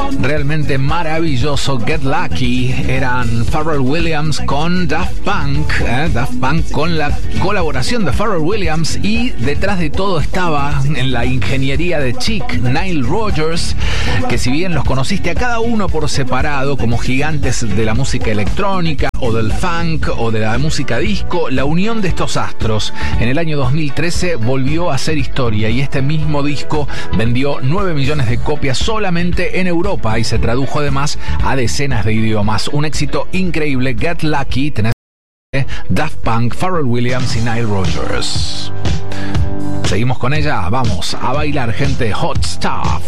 Realmente maravilloso. Get Lucky. Eran Pharrell Williams con Daft Punk. Daft Punk con la colaboración de Pharrell Williams. Y detrás de todo estaba, en la ingeniería de Chic, Nile Rodgers, que si bien los conociste a cada uno por separado como gigantes de la música electrónica o del funk o de la música disco, la unión de estos astros en el año 2013 volvió a hacer historia, y este mismo disco vendió 9 millones de copias solamente en Europa y se tradujo además a decenas de idiomas. Un éxito increíble. Get Lucky. Tenés Daft Punk, Pharrell Williams y Nile Rodgers. Seguimos con ella. Vamos a bailar, gente. Hot Stuff.